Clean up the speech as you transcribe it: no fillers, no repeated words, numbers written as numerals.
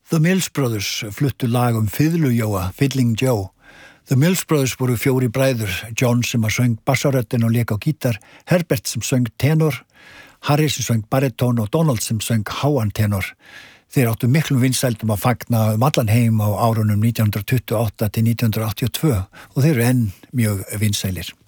The Mills Brothers fluttu lag Fiðlujóa, Fiddling Joe. The Mills Brothers voru 4 bræður, John sem söng bassaröddin og lék á gítar, Herbert sem söng tenor, Harry sem söng baritón og Donald sem söng háan tenor. Þeir áttu miklum vinsældum að fagna allan heim á árunum 1928 til 1982 og þeir eru enn mjög vinsælir.